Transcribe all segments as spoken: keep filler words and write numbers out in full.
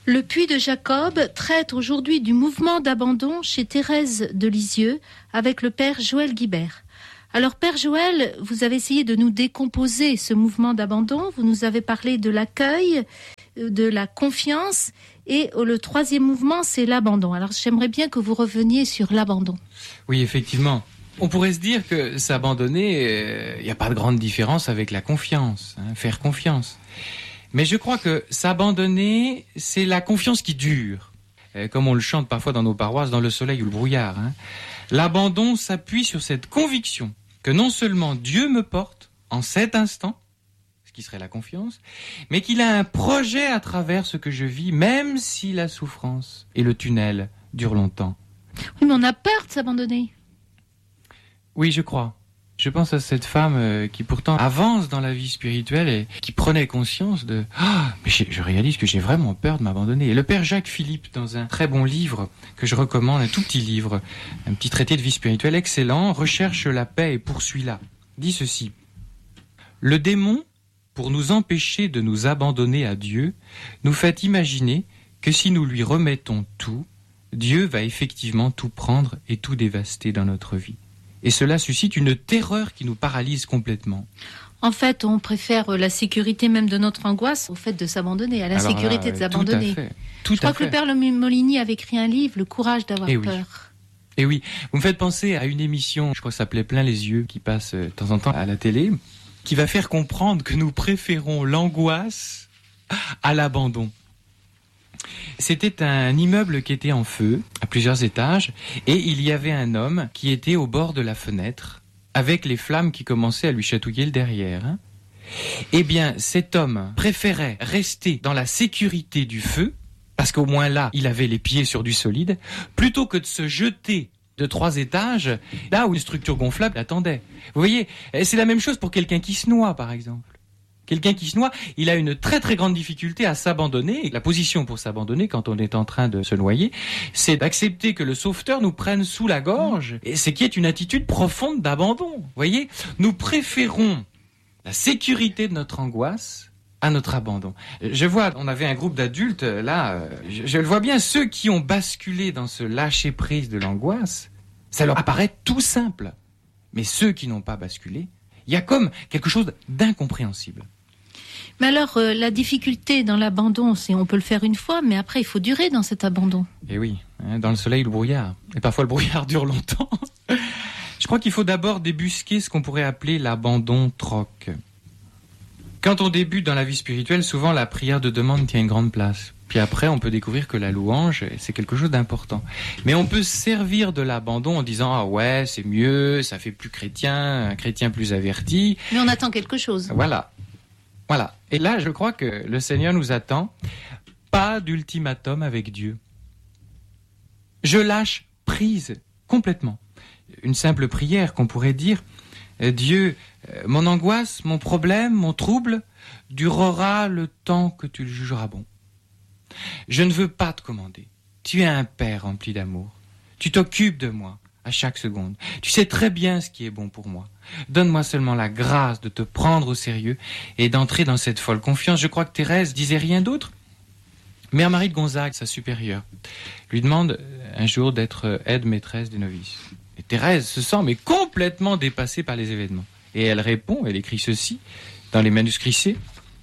Le Puits de Jacob traite aujourd'hui du mouvement d'abandon chez Thérèse de Lisieux avec le père Joël Guibert. Alors Père Joël, vous avez essayé de nous décomposer ce mouvement d'abandon, vous nous avez parlé de l'accueil, de la confiance et le troisième mouvement c'est l'abandon. Alors j'aimerais bien que vous reveniez sur l'abandon. Oui, effectivement. On pourrait se dire que s'abandonner, il euh, n'y a pas de grande différence avec la confiance, hein, faire confiance. Mais je crois que s'abandonner, c'est la confiance qui dure. Euh, comme on le chante parfois dans nos paroisses, dans le soleil ou le brouillard. Hein. L'abandon s'appuie sur cette conviction que non seulement Dieu me porte en cet instant, ce qui serait la confiance, mais qu'il a un projet à travers ce que je vis, même si la souffrance et le tunnel durent longtemps. Oui, mais on a peur de s'abandonner. Oui, je crois. Je pense à cette femme euh, qui pourtant avance dans la vie spirituelle et qui prenait conscience de « Ah, mais je réalise que j'ai vraiment peur de m'abandonner ». Et le père Jacques Philippe, dans un très bon livre que je recommande, un tout petit livre, un petit traité de vie spirituelle excellent, recherche la paix et poursuit-la, dit ceci. « Le démon, pour nous empêcher de nous abandonner à Dieu, nous fait imaginer que si nous lui remettons tout, Dieu va effectivement tout prendre et tout dévaster dans notre vie. Et cela suscite une terreur qui nous paralyse complètement. » En fait, on préfère la sécurité même de notre angoisse au fait de s'abandonner, à la Alors sécurité là, de s'abandonner. Tout à fait. Tout Je crois à que fait. le père Moligny avait écrit un livre, Le courage d'avoir Et peur. Oui. Et oui, vous me faites penser à une émission, je crois que ça s'appelait Plein les yeux, qui passe de temps en temps à la télé, qui va faire comprendre que nous préférons l'angoisse à l'abandon. C'était un immeuble qui était en feu, à plusieurs étages, et il y avait un homme qui était au bord de la fenêtre, avec les flammes qui commençaient à lui chatouiller le derrière. Hein. Eh bien, cet homme préférait rester dans la sécurité du feu, parce qu'au moins là, il avait les pieds sur du solide, plutôt que de se jeter de trois étages, là où une structure gonflable l'attendait. Vous voyez, c'est la même chose pour quelqu'un qui se noie, par exemple. Quelqu'un qui se noie, il a une très très grande difficulté à s'abandonner. Et la position pour s'abandonner quand on est en train de se noyer, c'est d'accepter que le sauveteur nous prenne sous la gorge. Et c'est qui est une attitude profonde d'abandon. Vous voyez, nous préférons la sécurité de notre angoisse à notre abandon. Je vois, on avait un groupe d'adultes, là, je, je le vois bien, ceux qui ont basculé dans ce lâcher-prise de l'angoisse, ça leur apparaît tout simple. Mais ceux qui n'ont pas basculé, il y a comme quelque chose d'incompréhensible. Mais alors, euh, la difficulté dans l'abandon, c'est on peut le faire une fois, mais après, il faut durer dans cet abandon. Et oui, hein, dans le soleil, le brouillard. Et parfois, le brouillard dure longtemps. Je crois qu'il faut d'abord débusquer ce qu'on pourrait appeler l'abandon troc. Quand on débute dans la vie spirituelle, souvent, la prière de demande tient une grande place. Puis après, on peut découvrir que la louange, c'est quelque chose d'important. Mais on peut se servir de l'abandon en disant « Ah ouais, c'est mieux, ça fait plus chrétien, un chrétien plus averti. » Mais on attend quelque chose. Voilà. Voilà. Et là, je crois que le Seigneur nous attend. Pas d'ultimatum avec Dieu. Je lâche prise complètement. Une simple prière qu'on pourrait dire « Dieu, mon angoisse, mon problème, mon trouble durera le temps que tu le jugeras bon. Je ne veux pas te commander. Tu es un père rempli d'amour. Tu t'occupes de moi à chaque seconde. Tu sais très bien ce qui est bon pour moi. Donne-moi seulement la grâce de te prendre au sérieux et d'entrer dans cette folle confiance. » Je crois que Thérèse disait rien d'autre. Mère Marie de Gonzague, sa supérieure, lui demande un jour d'être aide-maîtresse des novices. Et Thérèse se sent mais complètement dépassée par les événements. Et elle répond, elle écrit ceci dans les manuscrits C.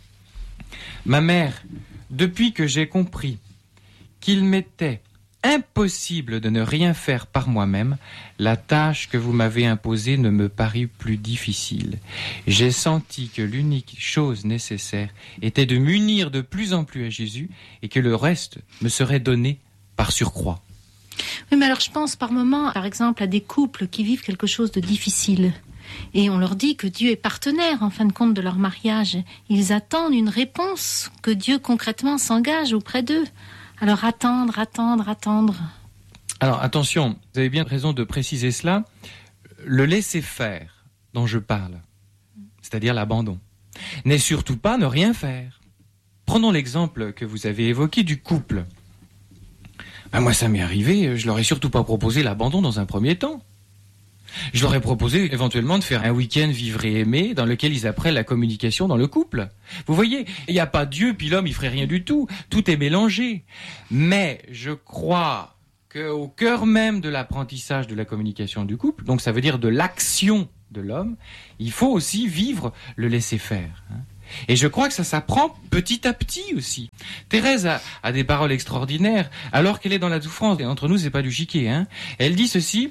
« Ma mère, depuis que j'ai compris qu'il m'était impossible de ne rien faire par moi-même, la tâche que vous m'avez imposée ne me parut plus difficile. J'ai senti que l'unique chose nécessaire était de m'unir de plus en plus à Jésus et que le reste me serait donné par surcroît. » Oui, mais alors je pense par moments, par exemple, à des couples qui vivent quelque chose de difficile. Et on leur dit que Dieu est partenaire, en fin de compte, de leur mariage. Ils attendent une réponse, que Dieu concrètement s'engage auprès d'eux. Alors attendre, attendre, attendre. Alors attention, vous avez bien raison de préciser cela. Le laisser-faire dont je parle, c'est-à-dire l'abandon, n'est surtout pas ne rien faire. Prenons l'exemple que vous avez évoqué du couple. Ben moi, ça m'est arrivé, je leur ai surtout pas proposé l'abandon dans un premier temps. Je leur ai proposé éventuellement de faire un week-end vivre et aimer dans lequel ils apprennent la communication dans le couple. Vous voyez, il n'y a pas Dieu, puis l'homme, il ferait rien du tout. Tout est mélangé. Mais je crois qu'au cœur même de l'apprentissage de la communication du couple, donc ça veut dire de l'action de l'homme, il faut aussi vivre le laisser-faire. Et je crois que ça s'apprend petit à petit aussi. Thérèse a, a des paroles extraordinaires, alors qu'elle est dans la souffrance. Et entre nous, c'est pas du chiquet, hein. Elle dit ceci: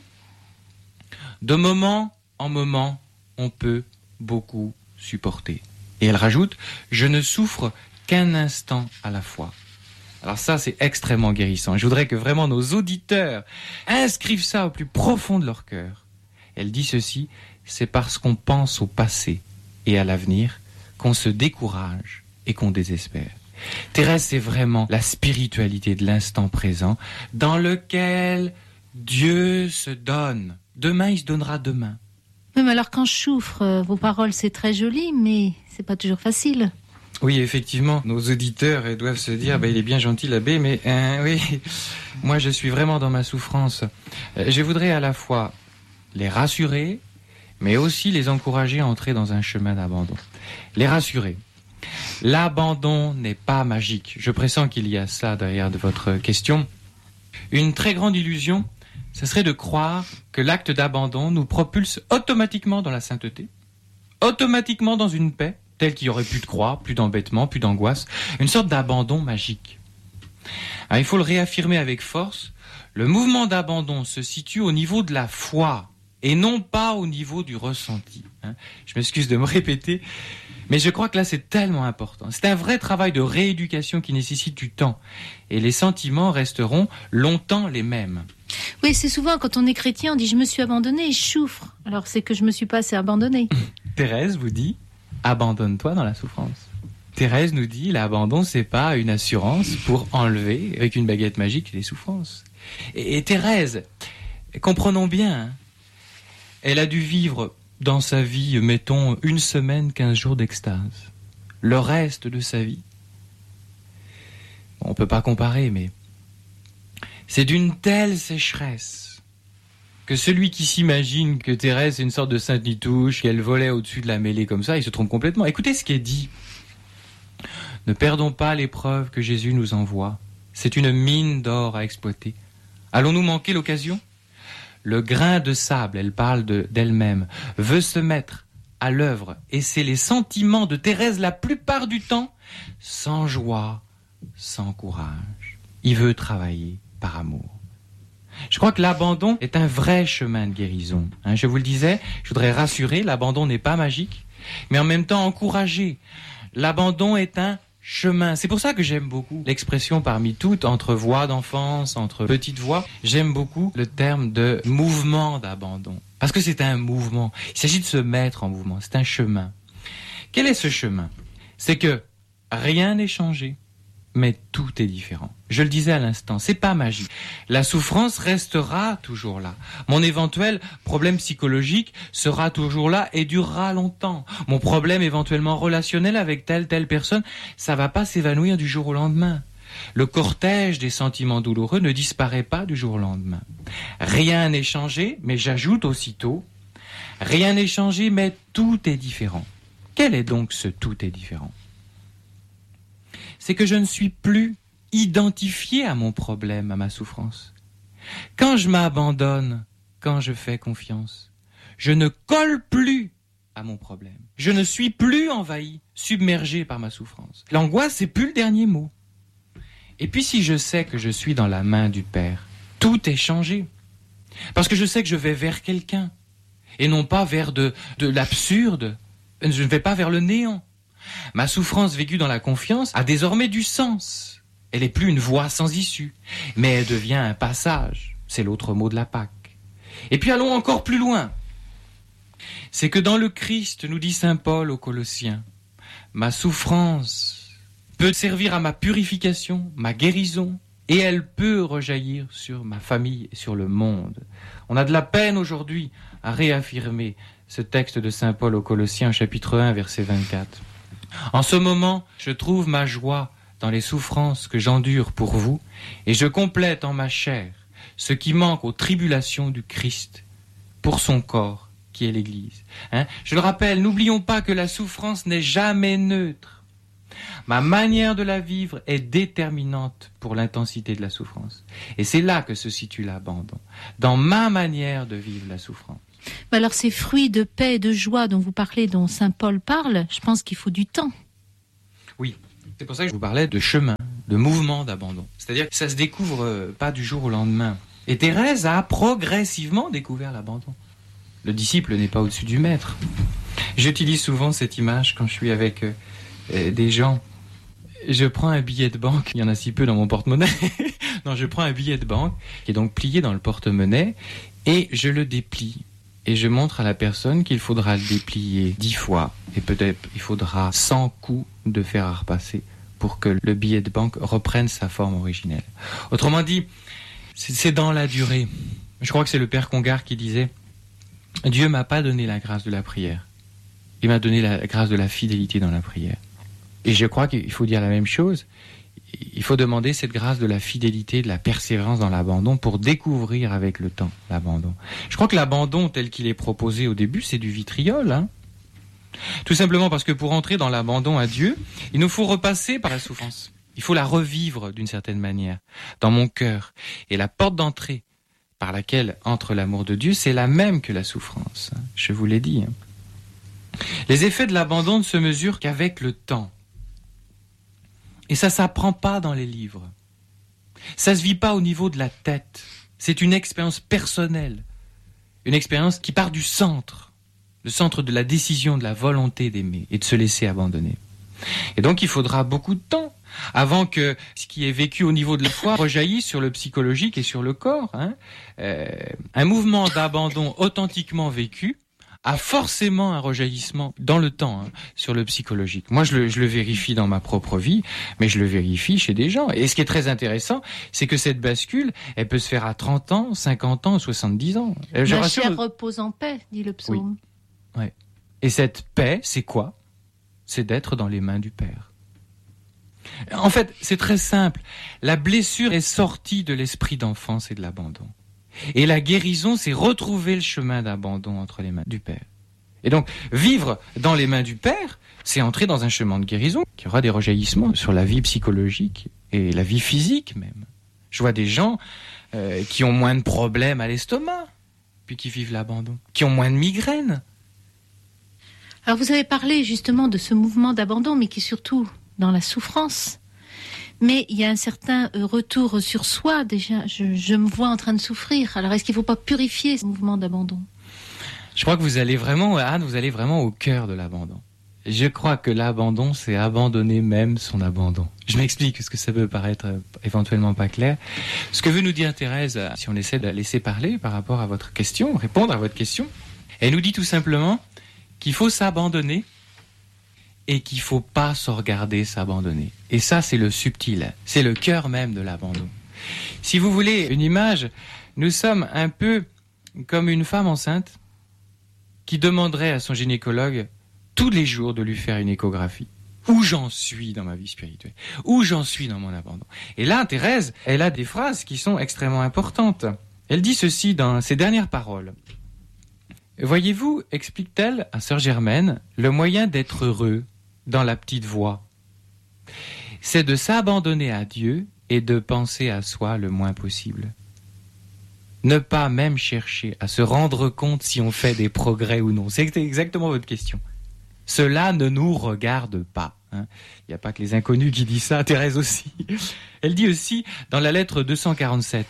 de moment en moment, on peut beaucoup supporter. Et elle rajoute: je ne souffre qu'un instant à la fois. Alors ça, c'est extrêmement guérissant. Je voudrais que vraiment nos auditeurs inscrivent ça au plus profond de leur cœur. Elle dit ceci: c'est parce qu'on pense au passé et à l'avenir qu'on se décourage et qu'on désespère. Thérèse, c'est vraiment la spiritualité de l'instant présent dans lequel Dieu se donne. Demain, il se donnera demain. Oui, mais alors quand je souffre, euh, vos paroles, c'est très joli, mais c'est pas toujours facile. Oui, effectivement, nos auditeurs ils doivent se dire, bah, il est bien gentil l'abbé, mais euh, oui, moi je suis vraiment dans ma souffrance. Euh, je voudrais à la fois les rassurer, mais aussi les encourager à entrer dans un chemin d'abandon. Les rassurer. L'abandon n'est pas magique. Je pressens qu'il y a ça derrière de votre question. Une très grande illusion, ce serait de croire que l'acte d'abandon nous propulse automatiquement dans la sainteté, automatiquement dans une paix, telle qu'il n'y aurait plus de croix, plus d'embêtement, plus d'angoisse, une sorte d'abandon magique. Alors, il faut le réaffirmer avec force, le mouvement d'abandon se situe au niveau de la foi, et non pas au niveau du ressenti. Hein. Je m'excuse de me répéter, mais je crois que là c'est tellement important. C'est un vrai travail de rééducation qui nécessite du temps, et les sentiments resteront longtemps les mêmes. Oui, c'est souvent quand on est chrétien, on dit « je me suis abandonné et je souffre ». Alors c'est que je me suis pas assez abandonné. Thérèse vous dit « abandonne-toi dans la souffrance ». Thérèse nous dit « l'abandon, c'est pas une assurance pour enlever avec une baguette magique les souffrances ». Et, et Thérèse, comprenons bien, hein, elle a dû vivre dans sa vie, mettons, une semaine, quinze jours d'extase. Le reste de sa vie, on ne peut pas comparer, mais c'est d'une telle sécheresse que celui qui s'imagine que Thérèse est une sorte de sainte nitouche, qu'elle volait au-dessus de la mêlée comme ça, il se trompe complètement. Écoutez ce qui est dit. Ne perdons pas l'épreuve que Jésus nous envoie. C'est une mine d'or à exploiter. Allons-nous manquer l'occasion ? Le grain de sable, elle parle de, d'elle-même, veut se mettre à l'œuvre. Et c'est les sentiments de Thérèse la plupart du temps, sans joie, sans courage. Il veut travailler par amour. Je crois que l'abandon est un vrai chemin de guérison. Hein, je vous le disais, je voudrais rassurer, l'abandon n'est pas magique, mais en même temps encourager. L'abandon est un chemin. C'est pour ça que j'aime beaucoup l'expression parmi toutes, entre voix d'enfance, entre petites voix. J'aime beaucoup le terme de mouvement d'abandon. Parce que c'est un mouvement. Il s'agit de se mettre en mouvement. C'est un chemin. Quel est ce chemin ? C'est que rien n'est changé, mais tout est différent. Je le disais à l'instant, c'est pas magique. La souffrance restera toujours là. Mon éventuel problème psychologique sera toujours là et durera longtemps. Mon problème éventuellement relationnel avec telle, telle personne, ça va pas s'évanouir du jour au lendemain. Le cortège des sentiments douloureux ne disparaît pas du jour au lendemain. Rien n'est changé, mais j'ajoute aussitôt, rien n'est changé, mais tout est différent. Quel est donc ce tout est différent ? C'est que je ne suis plus identifié à mon problème, à ma souffrance. Quand je m'abandonne, quand je fais confiance, je ne colle plus à mon problème. Je ne suis plus envahi, submergé par ma souffrance. L'angoisse, c'est plus le dernier mot. Et puis si je sais que je suis dans la main du Père, tout est changé. Parce que je sais que je vais vers quelqu'un, et non pas vers de, de l'absurde. Je ne vais pas vers le néant. Ma souffrance vécue dans la confiance a désormais du sens. Elle n'est plus une voie sans issue, mais elle devient un passage. C'est l'autre mot de la Pâque. Et puis allons encore plus loin. C'est que dans le Christ, nous dit saint Paul aux Colossiens, ma souffrance peut servir à ma purification, ma guérison, et elle peut rejaillir sur ma famille et sur le monde. On a de la peine aujourd'hui à réaffirmer ce texte de saint Paul aux Colossiens, chapitre un, verset vingt-quatre. En ce moment, je trouve ma joie dans les souffrances que j'endure pour vous, et je complète en ma chair ce qui manque aux tribulations du Christ pour son corps, qui est l'Église. Hein? Je le rappelle, n'oublions pas que la souffrance n'est jamais neutre. Ma manière de la vivre est déterminante pour l'intensité de la souffrance. Et c'est là que se situe l'abandon, dans ma manière de vivre la souffrance. Mais alors ces fruits de paix et de joie dont vous parlez, dont saint Paul parle, je pense qu'il faut du temps. Oui, c'est pour ça que je vous parlais de chemin, de mouvement d'abandon. C'est-à-dire que ça se découvre pas du jour au lendemain. Et Thérèse a progressivement découvert l'abandon. Le disciple n'est pas au-dessus du maître. J'utilise souvent cette image quand je suis avec euh, des gens. Je prends un billet de banque, il y en a si peu dans mon porte-monnaie. Non, je prends un billet de banque qui est donc plié dans le porte-monnaie et je le déplie. Et je montre à la personne qu'il faudra le déplier dix fois et peut-être il faudra cent coups de fer à repasser pour que le billet de banque reprenne sa forme originelle. Autrement dit, c'est dans la durée. Je crois que c'est le père Congar qui disait « Dieu m'a pas donné la grâce de la prière. Il m'a donné la grâce de la fidélité dans la prière. » Et je crois qu'il faut dire la même chose. Il faut demander cette grâce de la fidélité, de la persévérance dans l'abandon pour découvrir avec le temps l'abandon. Je crois que l'abandon tel qu'il est proposé au début, c'est du vitriol. Hein. Tout simplement parce que pour entrer dans l'abandon à Dieu, il nous faut repasser par la souffrance. Il faut la revivre d'une certaine manière, dans mon cœur. Et la porte d'entrée par laquelle entre l'amour de Dieu, c'est la même que la souffrance. Je vous l'ai dit. Les effets de l'abandon ne se mesurent qu'avec le temps. Et ça ne s'apprend pas dans les livres. Ça ne se vit pas au niveau de la tête. C'est une expérience personnelle. Une expérience qui part du centre. Le centre de la décision, de la volonté d'aimer et de se laisser abandonner. Et donc il faudra beaucoup de temps avant que ce qui est vécu au niveau de la foi rejaillisse sur le psychologique et sur le corps. Hein. Euh, un mouvement d'abandon authentiquement vécu a forcément un rejaillissement dans le temps hein, sur le psychologique. Moi, je le, je le vérifie dans ma propre vie, mais je le vérifie chez des gens. Et ce qui est très intéressant, c'est que cette bascule, elle peut se faire à trente ans, cinquante ans, soixante-dix ans. Et je Ma rassure... chair repose en paix, dit le psaume. Oui. Ouais. Et cette paix, c'est quoi ? C'est d'être dans les mains du Père. En fait, c'est très simple. La blessure est sortie de l'esprit d'enfance et de l'abandon. Et la guérison, c'est retrouver le chemin d'abandon entre les mains du Père. Et donc, vivre dans les mains du Père, c'est entrer dans un chemin de guérison qui aura des rejaillissements sur la vie psychologique et la vie physique même. Je vois des gens euh, qui ont moins de problèmes à l'estomac, puis qui vivent l'abandon, qui ont moins de migraines. Alors vous avez parlé justement de ce mouvement d'abandon, mais qui est surtout dans la souffrance. Mais il y a un certain retour sur soi, déjà. Je, je me vois en train de souffrir. Alors, est-ce qu'il ne faut pas purifier ce mouvement d'abandon ? Je crois que vous allez vraiment, Anne, vous allez vraiment au cœur de l'abandon. Je crois que l'abandon, c'est abandonner même son abandon. Je m'explique, parce que ça peut paraître euh, éventuellement pas clair. Ce que veut nous dire Thérèse, si on essaie de la laisser parler par rapport à votre question, répondre à votre question, elle nous dit tout simplement qu'il faut s'abandonner et qu'il ne faut pas se regarder s'abandonner. Et ça, c'est le subtil, c'est le cœur même de l'abandon. Si vous voulez une image, nous sommes un peu comme une femme enceinte qui demanderait à son gynécologue tous les jours de lui faire une échographie. Où j'en suis dans ma vie spirituelle ? Où j'en suis dans mon abandon ? Et là, Thérèse, elle a des phrases qui sont extrêmement importantes. Elle dit ceci dans ses dernières paroles. Voyez-vous, explique-t-elle à sœur Germaine, le moyen d'être heureux dans la petite voie, c'est de s'abandonner à Dieu et de penser à soi le moins possible. Ne pas même chercher à se rendre compte si on fait des progrès ou non. C'est exactement votre question. Cela ne nous regarde pas. Hein. Il n'y a pas que les inconnus qui disent ça, Thérèse aussi. Elle dit aussi dans la lettre deux cent quarante-sept,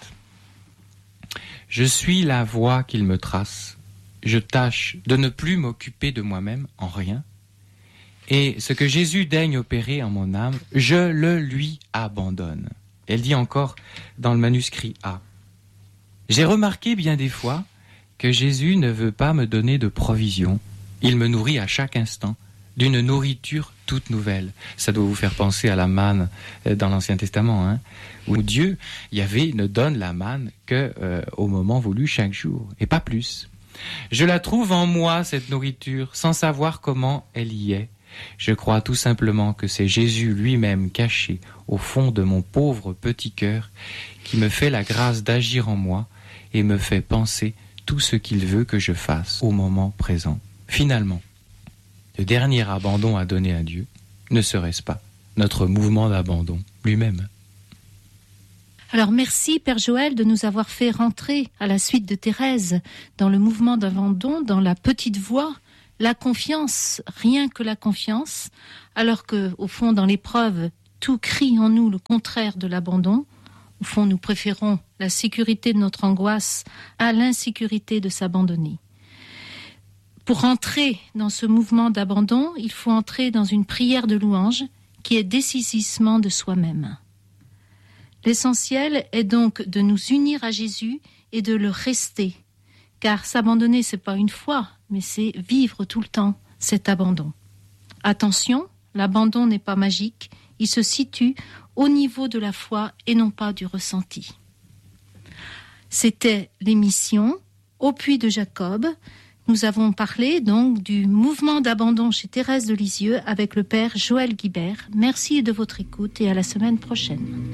« Je suis la voie qu'il me trace. Je tâche de ne plus m'occuper de moi-même en rien. Et ce que Jésus daigne opérer en mon âme, je le lui abandonne. » Elle dit encore dans le manuscrit A. « J'ai remarqué bien des fois que Jésus ne veut pas me donner de provision. Il me nourrit à chaque instant d'une nourriture toute nouvelle. » Ça doit vous faire penser à la manne dans l'Ancien Testament, hein, où Dieu, Yahvé, ne donne la manne que euh, au moment voulu chaque jour, et pas plus. Je la trouve en moi, cette nourriture, sans savoir comment elle y est. Je crois tout simplement que c'est Jésus lui-même caché au fond de mon pauvre petit cœur qui me fait la grâce d'agir en moi et me fait penser tout ce qu'il veut que je fasse au moment présent. Finalement, le dernier abandon à donner à Dieu, ne serait-ce pas notre mouvement d'abandon lui-même? Alors merci Père Joël de nous avoir fait rentrer à la suite de Thérèse dans le mouvement d'abandon, dans la petite voie, la confiance, rien que la confiance, alors que au fond dans l'épreuve, tout crie en nous le contraire de l'abandon. Au fond, nous préférons la sécurité de notre angoisse à l'insécurité de s'abandonner. Pour entrer dans ce mouvement d'abandon, il faut entrer dans une prière de louange qui est dessaisissement de soi-même. L'essentiel est donc de nous unir à Jésus et de le rester, car s'abandonner, c'est pas une fois, mais c'est vivre tout le temps cet abandon. Attention, l'abandon n'est pas magique, il se situe au niveau de la foi et non pas du ressenti. C'était l'émission Au Puits de Jacob. Nous avons parlé donc du mouvement d'abandon chez Thérèse de Lisieux avec le Père Joël Guibert. Merci de votre écoute et à la semaine prochaine.